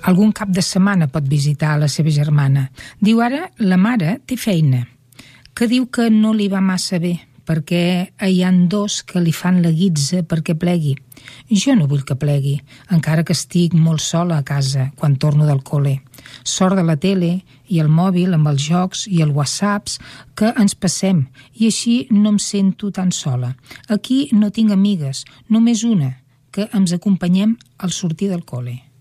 Algun cap de setmana pot visitar la seva germana. Diu ara la mare té feina, que diu que no li va massa bé, perquè hi han dos que li fan la guitza perquè plegui. Jo no vull que plegui, encara que estic molt sola a casa quan torno del col·le. Sort de la tele i el mòbil amb els jocs i els whatsapps que ens passem i així no em sento tan sola. Aquí no tinc amigues, només una, que ens acompanyem al sortir del col·le.